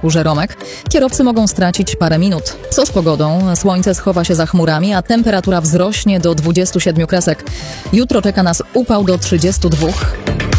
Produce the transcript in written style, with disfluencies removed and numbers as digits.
Górze Romek, kierowcy mogą stracić parę minut. Co z pogodą? Słońce schowa się za chmurami, a temperatura wzrośnie do 27 kresek. Jutro czeka nas upał do 32.